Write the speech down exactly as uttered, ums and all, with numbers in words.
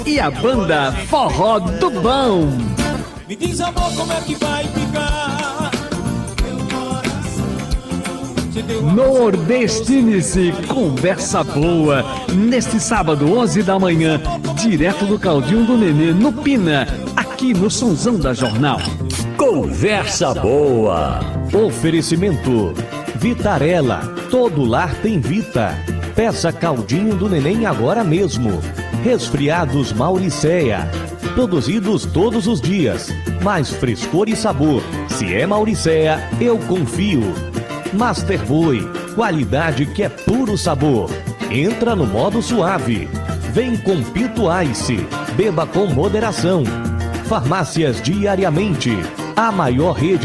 e a banda Forró do Bom. Me diz, amor, como é que vai ficar? Nordestine-se, conversa boa. Neste sábado, onze da manhã, direto do Caldinho do Nenê, no Pina, aqui no Sonzão da Jornal. Conversa boa. Oferecimento Vitarella, todo lar tem Vita. Peça Caldinho do Neném agora mesmo. Resfriados Mauricéia, produzidos todos os dias, mais frescor e sabor. Se é Mauricéia, eu confio. Master Boy, qualidade que é puro sabor. Entra no modo suave. Vem com Pito Ice, beba com moderação. Farmácias Diariamente, a maior rede